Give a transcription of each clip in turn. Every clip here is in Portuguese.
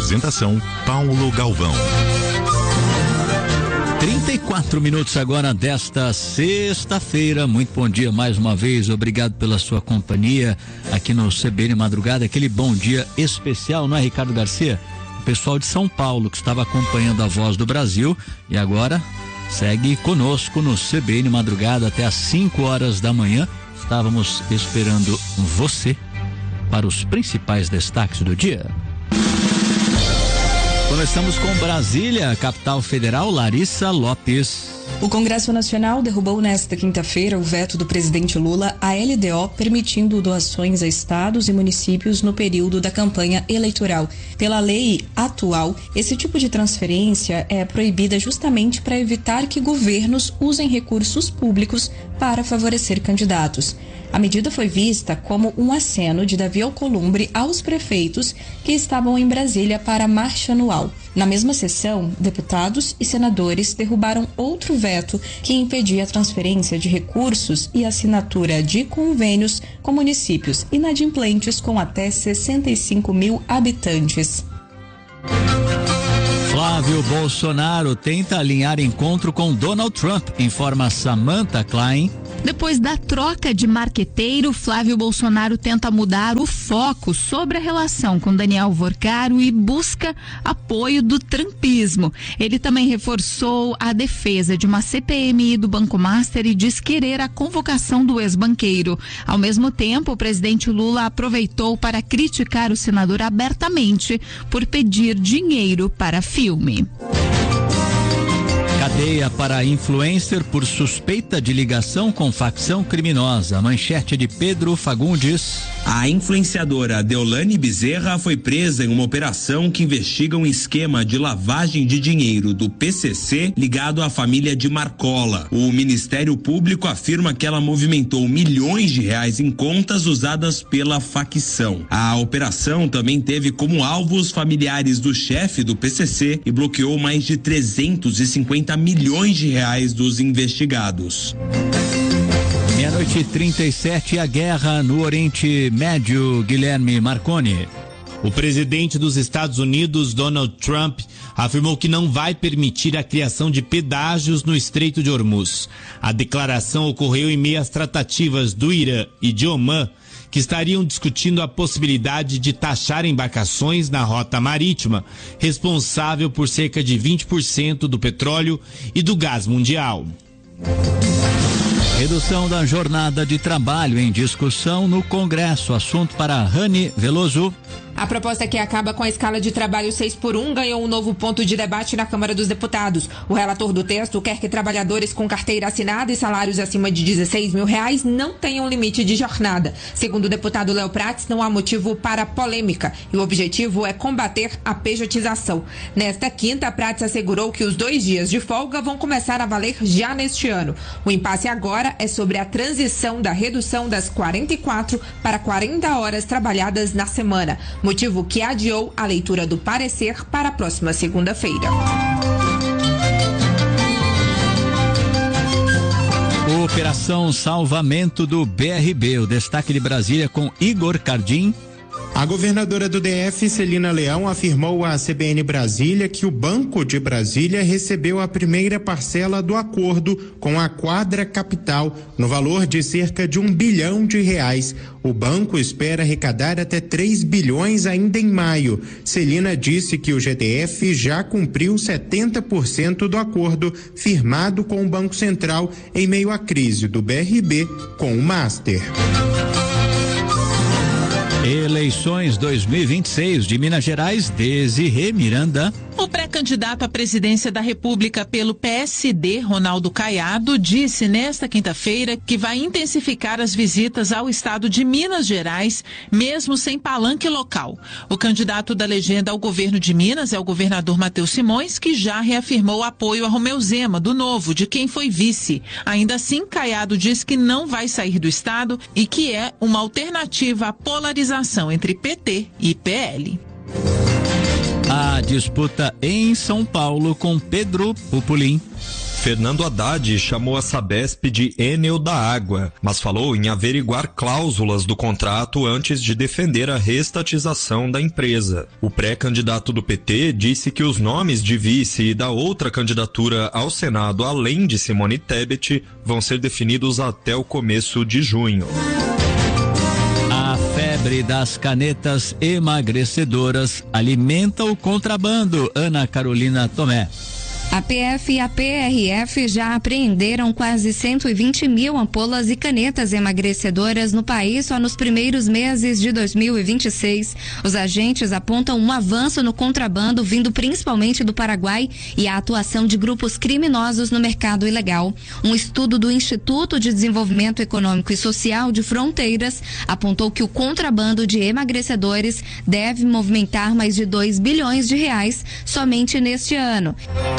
Apresentação Paulo Galvão. 34 minutos agora desta sexta-feira. Muito bom dia mais uma vez. Obrigado pela sua companhia aqui no CBN Madrugada. Aquele bom dia especial, não é, Ricardo Garcia? O pessoal de São Paulo que estava acompanhando a Voz do Brasil e agora segue conosco no CBN Madrugada até às 5 horas da manhã. Estávamos esperando você para os principais destaques do dia. Começamos com Brasília, capital federal, Larissa Lopes. O Congresso Nacional derrubou nesta quinta-feira o veto do presidente Lula à LDO, permitindo doações a estados e municípios no período da campanha eleitoral. Pela lei atual, esse tipo de transferência é proibida justamente para evitar que governos usem recursos públicos para favorecer candidatos. A medida foi vista como um aceno de Davi Alcolumbre aos prefeitos que estavam em Brasília para a marcha anual. Na mesma sessão, deputados e senadores derrubaram outro veto que impedia a transferência de recursos e assinatura de convênios com municípios inadimplentes com até 65 mil habitantes. Flávio Bolsonaro tenta alinhar encontro com Donald Trump, informa Samantha Klein. Depois da troca de marqueteiro, Flávio Bolsonaro tenta mudar o foco sobre a relação com Daniel Vorcaro e busca apoio do trumpismo. Ele também reforçou a defesa de uma CPMI do Banco Master e diz querer a convocação do ex-banqueiro. Ao mesmo tempo, o presidente Lula aproveitou para criticar o senador abertamente por pedir dinheiro para filme. Cadeia para influencer por suspeita de ligação com facção criminosa. Manchete de Pedro Fagundes. A influenciadora Deolane Bezerra foi presa em uma operação que investiga um esquema de lavagem de dinheiro do PCC ligado à família de Marcola. O Ministério Público afirma que ela movimentou milhões de reais em contas usadas pela facção. A operação também teve como alvo os familiares do chefe do PCC e bloqueou mais de 350 milhões de reais dos investigados. 12:37, a guerra no Oriente Médio, Guilherme Marconi. O presidente dos Estados Unidos, Donald Trump, afirmou que não vai permitir a criação de pedágios no Estreito de Hormuz. A declaração ocorreu em meio às tratativas do Irã e de Omã, que estariam discutindo a possibilidade de taxar embarcações na rota marítima, responsável por cerca de 20% do petróleo e do gás mundial. Redução da jornada de trabalho em discussão no Congresso. Assunto para Rani Veloso. A proposta que acaba com a escala de trabalho 6x1 ganhou um novo ponto de debate na Câmara dos Deputados. O relator do texto quer que trabalhadores com carteira assinada e salários acima de R$16 mil não tenham limite de jornada. Segundo o deputado Léo Prates, não há motivo para polêmica e o objetivo é combater a pejotização. Nesta quinta, Prates assegurou que os 2 dias de folga vão começar a valer já neste ano. O impasse agora é sobre a transição da redução das 44 para 40 horas trabalhadas na semana. Motivo que adiou a leitura do parecer para a próxima segunda-feira. Operação Salvamento do BRB. O destaque de Brasília com Igor Cardim. A governadora do DF, Celina Leão, afirmou à CBN Brasília que o Banco de Brasília recebeu a primeira parcela do acordo com a Quadra Capital, no valor de cerca de R$1 bilhão. O banco espera arrecadar até 3 bilhões ainda em maio. Celina disse que o GDF já cumpriu 70% do acordo firmado com o Banco Central em meio à crise do BRB com o Master. Eleições 2026 de Minas Gerais, Desirê Miranda. O pré-candidato à presidência da República pelo PSD, Ronaldo Caiado, disse nesta quinta-feira que vai intensificar as visitas ao estado de Minas Gerais, mesmo sem palanque local. O candidato da legenda ao governo de Minas é o governador Matheus Simões, que já reafirmou apoio a Romeu Zema, do Novo, de quem foi vice. Ainda assim, Caiado diz que não vai sair do estado e que é uma alternativa à polarização entre PT e PL. A disputa em São Paulo com Pedro Pupolin. Fernando Haddad chamou a Sabesp de Enel da Água, mas falou em averiguar cláusulas do contrato antes de defender a reestatização da empresa. O pré-candidato do PT disse que os nomes de vice e da outra candidatura ao Senado, além de Simone Tebet, vão ser definidos até o começo de junho. A febre das canetas emagrecedoras alimenta o contrabando. Ana Carolina Tomé. A PF e a PRF já apreenderam quase 120 mil ampolas e canetas emagrecedoras no país só nos primeiros meses de 2026. Os agentes apontam um avanço no contrabando vindo principalmente do Paraguai e a atuação de grupos criminosos no mercado ilegal. Um estudo do Instituto de Desenvolvimento Econômico e Social de Fronteiras apontou que o contrabando de emagrecedores deve movimentar mais de 2 bilhões de reais somente neste ano.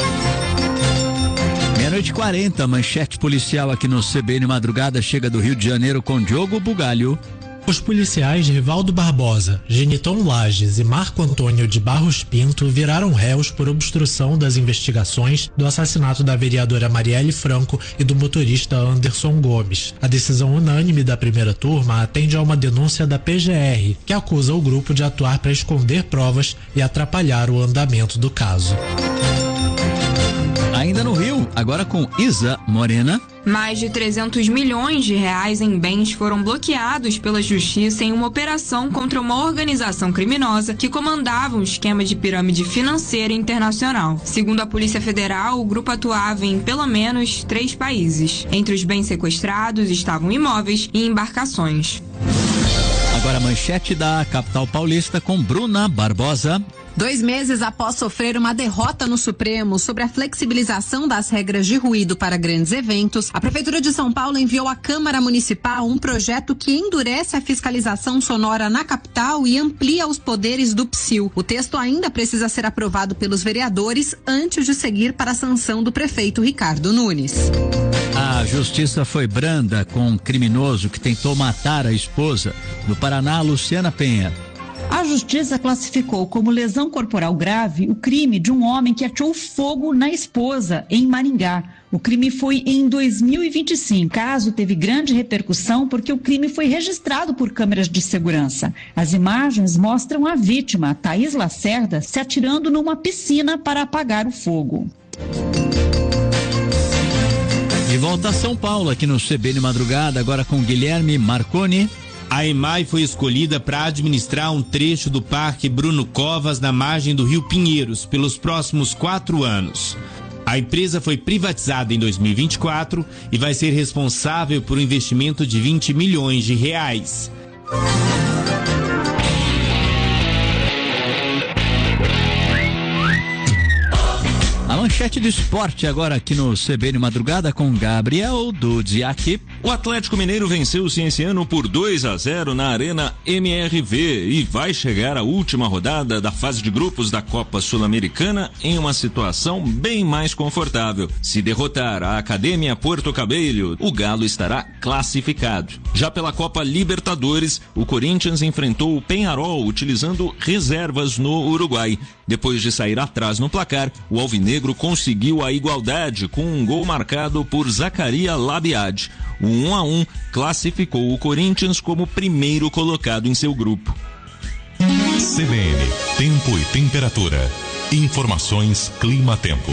12h40, manchete policial aqui no CBN Madrugada chega do Rio de Janeiro com Diogo Bugalho. Os policiais Rivaldo Barbosa, Geniton Lages e Marco Antônio de Barros Pinto viraram réus por obstrução das investigações do assassinato da vereadora Marielle Franco e do motorista Anderson Gomes. A decisão unânime da primeira turma atende a uma denúncia da PGR, que acusa o grupo de atuar para esconder provas e atrapalhar o andamento do caso. Ainda no Rio, agora com Isa Morena. Mais de 300 milhões de reais em bens foram bloqueados pela Justiça em uma operação contra uma organização criminosa que comandava um esquema de pirâmide financeira internacional. Segundo a Polícia Federal, o grupo atuava em pelo menos 3 países. Entre os bens sequestrados estavam imóveis e embarcações. Agora a manchete da capital paulista com Bruna Barbosa. 2 meses após sofrer uma derrota no Supremo sobre a flexibilização das regras de ruído para grandes eventos, a Prefeitura de São Paulo enviou à Câmara Municipal um projeto que endurece a fiscalização sonora na capital e amplia os poderes do PSIL. O texto ainda precisa ser aprovado pelos vereadores antes de seguir para a sanção do prefeito Ricardo Nunes. A justiça foi branda com um criminoso que tentou matar a esposa. No Paraná, Luciana Penha. A justiça classificou como lesão corporal grave o crime de um homem que ateou fogo na esposa em Maringá. O crime foi em 2025. O caso teve grande repercussão porque o crime foi registrado por câmeras de segurança. As imagens mostram a vítima, Thaís Lacerda, se atirando numa piscina para apagar o fogo. De volta a São Paulo, aqui no CBN Madrugada, agora com Guilherme Marconi. A EMAI foi escolhida para administrar um trecho do Parque Bruno Covas na margem do Rio Pinheiros pelos próximos 4 anos. A empresa foi privatizada em 2024 e vai ser responsável por um investimento de 20 milhões de reais. A manchete do esporte agora aqui no CBN Madrugada com Gabriel Dudziak. O Atlético Mineiro venceu o Cienciano por 2-0 na Arena MRV e vai chegar à última rodada da fase de grupos da Copa Sul-Americana em uma situação bem mais confortável. Se derrotar a Academia Porto Cabello, o Galo estará classificado. Já pela Copa Libertadores, o Corinthians enfrentou o Peñarol utilizando reservas no Uruguai. Depois de sair atrás no placar, o alvinegro conseguiu a igualdade com um gol marcado por Zacaria Labiad. O 1-1 classificou o Corinthians como primeiro colocado em seu grupo. CBN, tempo e temperatura. Informações Clima-Tempo.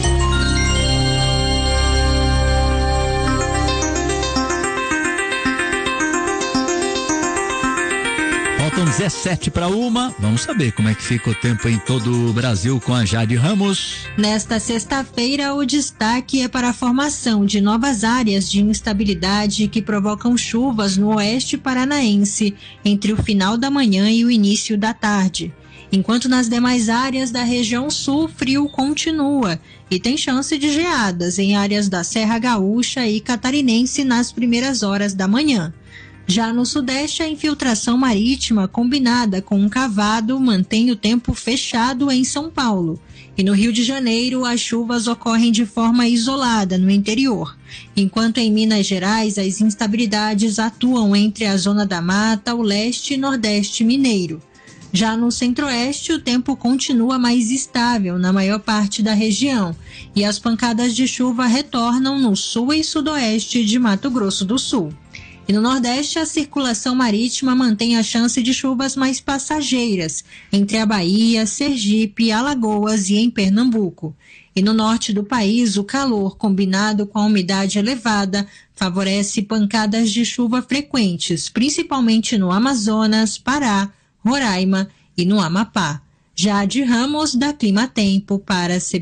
Faltam 17:01. Vamos saber como é que fica o tempo em todo o Brasil com a Jade Ramos. Nesta sexta-feira, o destaque é para a formação de novas áreas de instabilidade que provocam chuvas no oeste paranaense entre o final da manhã e o início da tarde. Enquanto nas demais áreas da região sul, frio continua e tem chance de geadas em áreas da Serra Gaúcha e Catarinense nas primeiras horas da manhã. Já no sudeste, a infiltração marítima combinada com um cavado mantém o tempo fechado em São Paulo. E no Rio de Janeiro, as chuvas ocorrem de forma isolada no interior, enquanto em Minas Gerais as instabilidades atuam entre a Zona da Mata, o leste e nordeste mineiro. Já no centro-oeste, o tempo continua mais estável na maior parte da região e as pancadas de chuva retornam no sul e sudoeste de Mato Grosso do Sul. E no Nordeste, a circulação marítima mantém a chance de chuvas mais passageiras entre a Bahia, Sergipe, Alagoas e em Pernambuco. E no norte do país, o calor, combinado com a umidade elevada, favorece pancadas de chuva frequentes, principalmente no Amazonas, Pará, Roraima e no Amapá. Jade Ramos, da Clima Tempo, para a CBN.